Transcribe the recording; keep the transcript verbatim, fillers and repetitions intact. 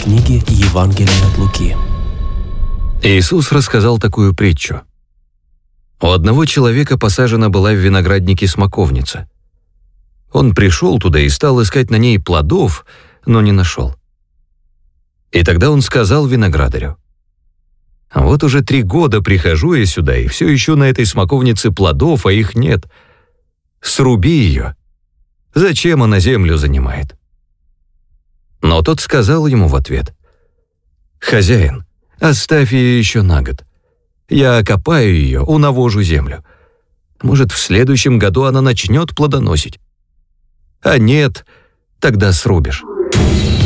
книги Евангелия от Луки. Иисус рассказал такую притчу. У одного человека посажена была в винограднике смоковница. Он пришел туда и стал искать на ней плодов, но не нашел. И тогда он сказал виноградарю: «Вот уже три года прихожу я сюда, и все ищу на этой смоковнице плодов, а их нет. Сруби ее. Зачем она землю занимает?» Но тот сказал ему в ответ: «Хозяин, оставь ее еще на год. Я окопаю ее, унавожу землю. Может, в следующем году она начнет плодоносить. А нет, тогда срубишь».